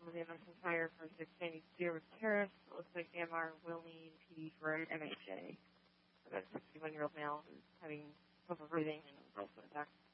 with the American Tire for 690 with tariffs. It looks like Myanmar will need PD for an MHA. So that 61-year-old male is having trouble breathing and also attacked.